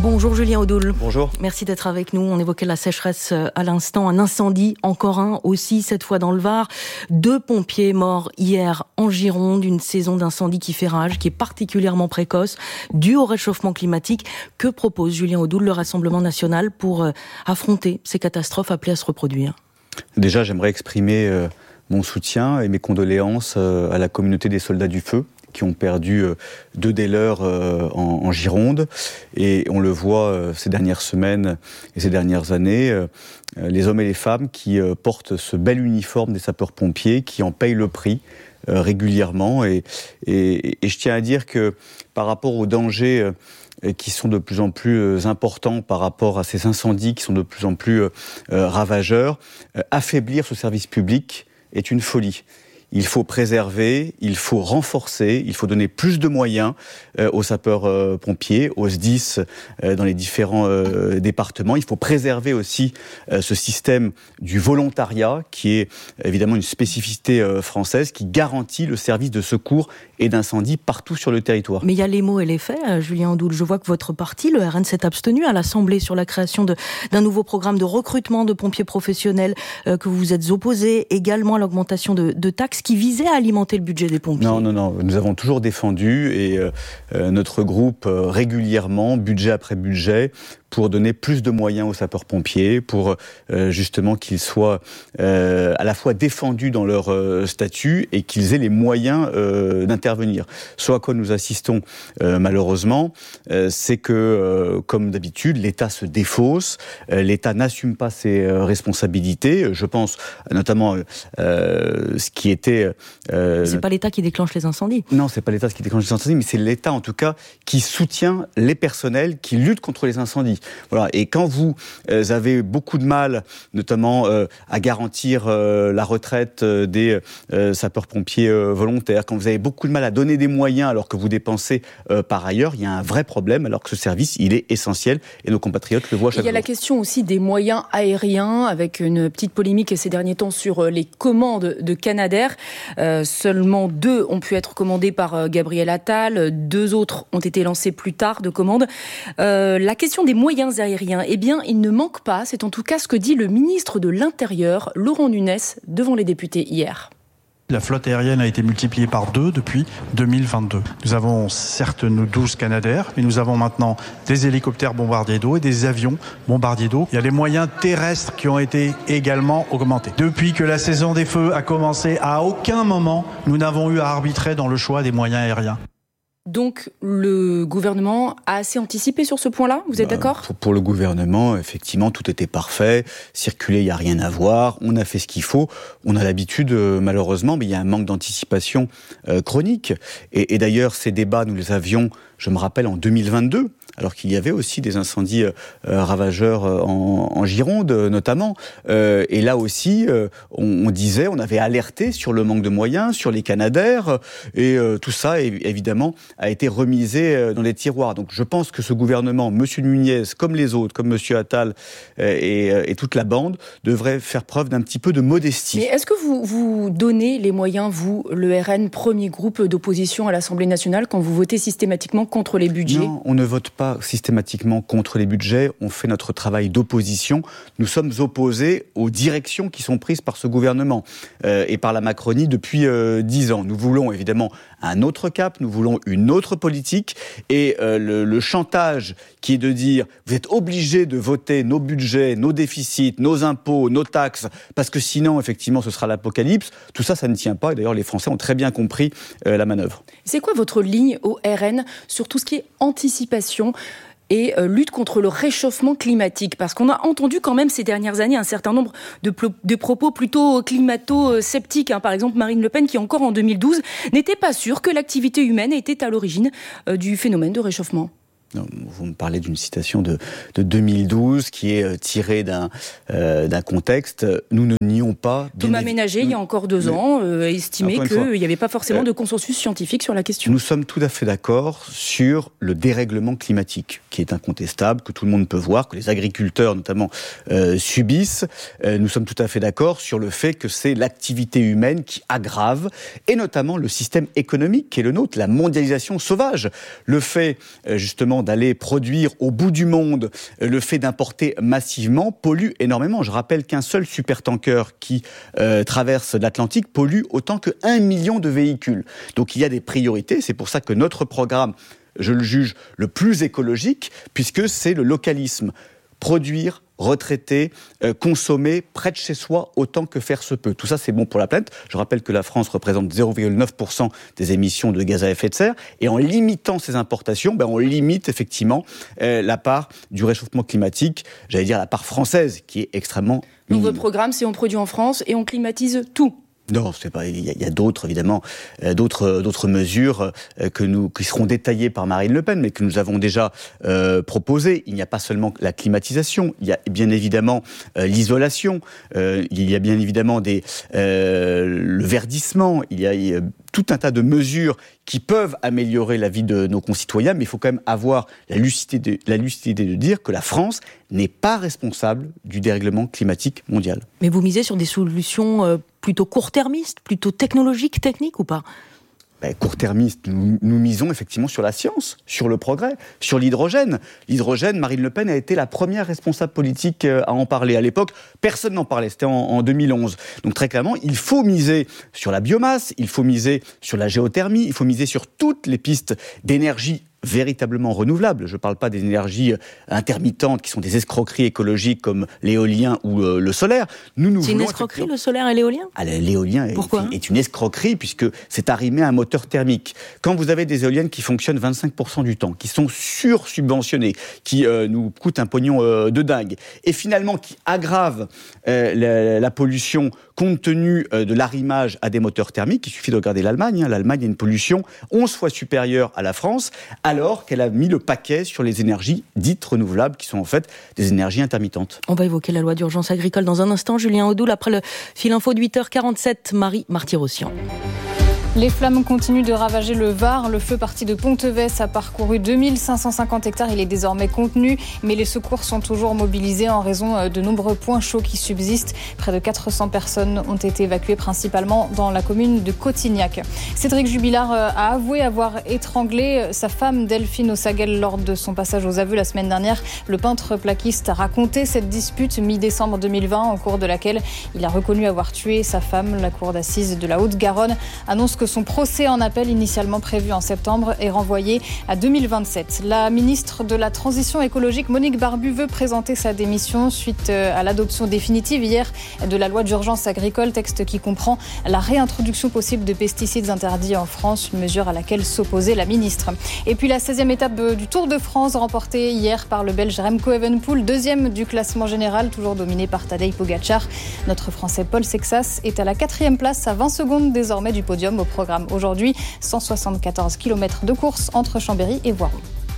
Bonjour Julien Audoul. Bonjour. Merci d'être avec nous. On évoquait la sécheresse à l'instant, un incendie, encore un aussi, cette fois dans le Var. 2 pompiers morts hier en Gironde, une saison d'incendie qui fait rage, qui est particulièrement précoce, due au réchauffement climatique. Que propose Julien Audoul, le Rassemblement national, pour affronter ces catastrophes appelées à se reproduire ? Déjà, j'aimerais exprimer mon soutien et mes condoléances à la communauté des soldats du feu, qui ont perdu 2 des leurs en Gironde. Et on le voit ces dernières semaines et ces dernières années, les hommes et les femmes qui portent ce bel uniforme des sapeurs-pompiers, qui en payent le prix régulièrement. Et je tiens à dire que par rapport aux dangers qui sont de plus en plus importants, par rapport à ces incendies qui sont de plus en plus ravageurs, affaiblir ce service public est une folie. Il faut préserver, il faut renforcer, il faut donner plus de moyens aux sapeurs-pompiers, aux SDIS dans les différents départements. Il faut préserver aussi ce système du volontariat, qui est évidemment une spécificité française, qui garantit le service de secours et d'incendie partout sur le territoire. Mais il y a les mots et les faits, Julien Audoul. Je vois que votre parti, le RN, s'est abstenu à l'Assemblée sur la création d'un nouveau programme de recrutement de pompiers professionnels, que vous vous êtes opposé, également à l'augmentation de taxes qui visait à alimenter le budget des pompiers. Non. Nous avons toujours défendu, et notre groupe régulièrement, budget après budget, pour donner plus de moyens aux sapeurs-pompiers, pour justement qu'ils soient à la fois défendus dans leur statut et qu'ils aient les moyens d'intervenir. Ce à quoi nous assistons malheureusement, c'est que, comme d'habitude, l'État se défausse, l'État n'assume pas ses responsabilités. Je pense notamment ce qui était... C'est pas l'État qui déclenche les incendies. Non, c'est pas l'État qui déclenche les incendies, mais c'est l'État en tout cas qui soutient les personnels qui luttent contre les incendies. Voilà. Et quand vous avez beaucoup de mal, notamment à garantir la retraite des sapeurs-pompiers volontaires, quand vous avez beaucoup de mal à donner des moyens alors que vous dépensez par ailleurs, il y a un vrai problème, alors que ce service, il est essentiel et nos compatriotes le voient chaque jour. Il y a la question aussi des moyens aériens, avec une petite polémique ces derniers temps sur les commandes de Canadair. Seulement 2 ont pu être commandées par Gabriel Attal, 2 autres ont été lancées plus tard de commandes. La question des moyens aériens, eh bien, il ne manque pas, c'est en tout cas ce que dit le ministre de l'Intérieur, Laurent Nunez, devant les députés hier. La flotte aérienne a été multipliée par 2 depuis 2022. Nous avons certes nos 12 Canadair, mais nous avons maintenant des hélicoptères bombardiers d'eau et des avions bombardiers d'eau. Il y a les moyens terrestres qui ont été également augmentés. Depuis que la saison des feux a commencé, à aucun moment nous n'avons eu à arbitrer dans le choix des moyens aériens. Donc, le gouvernement a assez anticipé sur ce point-là, vous êtes d'accord ? Pour le gouvernement, effectivement, tout était parfait. Circuler, il n'y a rien à voir. On a fait ce qu'il faut. On a l'habitude, malheureusement, mais il y a un manque d'anticipation chronique. Et d'ailleurs, ces débats, nous les avions, je me rappelle, en 2022, alors qu'il y avait aussi des incendies ravageurs en Gironde, notamment. Et là aussi, on disait, on avait alerté sur le manque de moyens, sur les Canadair, et tout ça, évidemment, a été remisé dans les tiroirs. Donc je pense que ce gouvernement, M. Nunez, comme les autres, comme M. Attal et toute la bande, devrait faire preuve d'un petit peu de modestie. Mais est-ce que vous donnez les moyens, vous, le RN, premier groupe d'opposition à l'Assemblée nationale, quand vous votez systématiquement contre les budgets ? Non, on ne vote pas systématiquement contre les budgets, on fait notre travail d'opposition. Nous sommes opposés aux directions qui sont prises par ce gouvernement et par la Macronie depuis 10 ans. Nous voulons évidemment un autre cap, nous voulons une autre politique, et le chantage qui est de dire vous êtes obligés de voter nos budgets, nos déficits, nos impôts, nos taxes, parce que sinon effectivement ce sera l'apocalypse, tout ça, ça ne tient pas, et d'ailleurs les Français ont très bien compris la manœuvre. C'est quoi votre ligne au RN sur tout ce qui est anticipation et lutte contre le réchauffement climatique? Parce qu'on a entendu quand même ces dernières années un certain nombre de propos plutôt climato-sceptiques. Par exemple, Marine Le Pen, qui encore en 2012 n'était pas sûre que l'activité humaine était à l'origine du phénomène de réchauffement. Non, vous me parlez d'une citation de 2012 qui est tirée d'un contexte. Nous ne nions pas... Thomas Ménager, il y a encore 2 ans, estimait qu'il n'y avait pas forcément de consensus scientifique sur la question. Nous sommes tout à fait d'accord sur le dérèglement climatique, qui est incontestable, que tout le monde peut voir, que les agriculteurs notamment subissent. Nous sommes tout à fait d'accord sur le fait que c'est l'activité humaine qui aggrave, et notamment le système économique qui est le nôtre, la mondialisation sauvage. Le fait justement d'aller produire au bout du monde, le fait d'importer massivement pollue énormément. Je rappelle qu'un seul supertanker qui traverse l'Atlantique pollue autant que 1 million de véhicules. Donc il y a des priorités, c'est pour ça que notre programme, je le juge le plus écologique, puisque c'est le localisme. Produire, retraiter, consommer près de chez soi autant que faire se peut. Tout ça, c'est bon pour la planète. Je rappelle que la France représente 0,9% des émissions de gaz à effet de serre. Et en limitant ces importations, on limite effectivement la part du réchauffement climatique, j'allais dire la part française, qui est extrêmement minime. Donc votre programme, c'est on produit en France et on climatise tout. Non, c'est pas. Il y a d'autres, évidemment, d'autres mesures qui seront détaillées par Marine Le Pen, mais que nous avons déjà proposées. Il n'y a pas seulement la climatisation, il y a bien évidemment l'isolation, il y a bien évidemment le verdissement, il y a tout un tas de mesures qui peuvent améliorer la vie de nos concitoyens, mais il faut quand même avoir la lucidité de dire que la France n'est pas responsable du dérèglement climatique mondial. Mais vous misez sur des solutions plutôt court-termistes, plutôt technologiques, techniques ou pas ? Court-termiste, nous misons effectivement sur la science, sur le progrès, sur l'hydrogène. L'hydrogène, Marine Le Pen a été la première responsable politique à en parler. À l'époque, personne n'en parlait, c'était en 2011. Donc très clairement, il faut miser sur la biomasse, il faut miser sur la géothermie, il faut miser sur toutes les pistes d'énergie véritablement renouvelables. Je ne parle pas des énergies intermittentes qui sont des escroqueries écologiques comme l'éolien ou le solaire. C'est une escroquerie, le solaire et l'éolien ? L'éolien est une escroquerie puisque c'est arrimé à un moteur thermique. Quand vous avez des éoliennes qui fonctionnent 25% du temps, qui sont sursubventionnées, qui nous coûtent un pognon de dingue, et finalement qui aggravent la pollution compte tenu de l'arrimage à des moteurs thermiques, il suffit de regarder l'Allemagne. L'Allemagne a une pollution 11 fois supérieure à la France, alors qu'elle a mis le paquet sur les énergies dites renouvelables, qui sont en fait des énergies intermittentes. On va évoquer la loi d'urgence agricole dans un instant. Julien Audoul, après le fil info de 8h47, Marie Marty-Rossian. Les flammes continuent de ravager le Var. Le feu parti de Ponteves a parcouru 2550 hectares. Il est désormais contenu, mais les secours sont toujours mobilisés en raison de nombreux points chauds qui subsistent. Près de 400 personnes ont été évacuées, principalement dans la commune de Cotignac. Cédric Jubilard a avoué avoir étranglé sa femme Delphine Ossagel lors de son passage aux aveux la semaine dernière. Le peintre plaquiste a raconté cette dispute mi-décembre 2020, au cours de laquelle il a reconnu avoir tué sa femme. La cour d'assises de la Haute-Garonne annonce que son procès en appel, initialement prévu en septembre, est renvoyé à 2027. La ministre de la Transition écologique, Monique Barbu, veut présenter sa démission suite à l'adoption définitive hier de la loi d'urgence agricole, texte qui comprend la réintroduction possible de pesticides interdits en France, une mesure à laquelle s'opposait la ministre. Et puis la 16e étape du Tour de France, remportée hier par le Belge Remco Evenepoel, deuxième du classement général, toujours dominé par Tadej Pogacar. Notre Français Paul Sexas est à la 4e place, à 20 secondes désormais du podium. Au programme aujourd'hui, 174 km de course entre Chambéry et Voiron.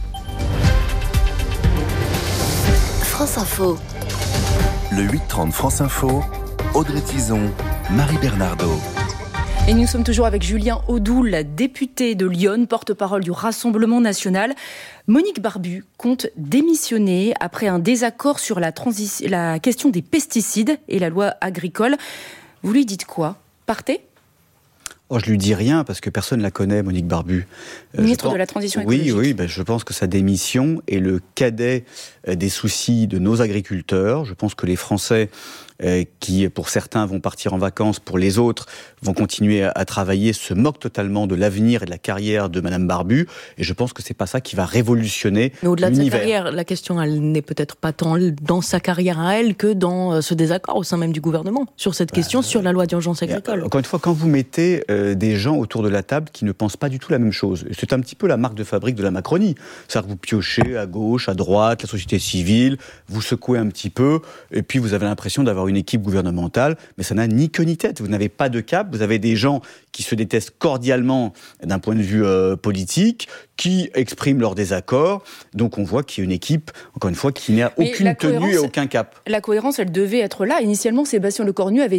France Info. Le 8h30 France Info, Audrey Tizon, Marie Bernardo. Et nous sommes toujours avec Julien Audoul, la députée de Lyon, porte-parole du Rassemblement national. Monique Barbu compte démissionner après un désaccord sur la question des pesticides et la loi agricole. Vous lui dites quoi ? Partez ? Je lui dis rien parce que personne ne la connaît, Monique Barbu. Ministre de la Transition écologique. Oui, je pense que sa démission est le cadet des soucis de nos agriculteurs. Je pense que les Français qui, pour certains, vont partir en vacances, pour les autres, vont continuer à travailler, se moquent totalement de l'avenir et de la carrière de Madame Barbu. Et je pense que c'est pas ça qui va révolutionner l'univers. Mais au-delà de sa carrière, la question, elle n'est peut-être pas tant dans sa carrière à elle que dans ce désaccord au sein même du gouvernement sur cette question, sur la loi d'urgence agricole. Encore une fois, quand vous mettez des gens autour de la table qui ne pensent pas du tout la même chose, c'est un petit peu la marque de fabrique de la Macronie. C'est-à-dire que vous piochez à gauche, à droite, la société civile, vous secouez un petit peu, et puis vous avez l'impression d'avoir une équipe gouvernementale, mais ça n'a ni queue ni tête. Vous n'avez pas de cap, vous avez des gens qui se détestent cordialement d'un point de vue politique, qui expriment leur désaccord. Donc on voit qu'il y a une équipe, encore une fois, qui n'a aucune tenue et aucun cap. La cohérence, elle devait être là. Initialement, Sébastien Lecornu avait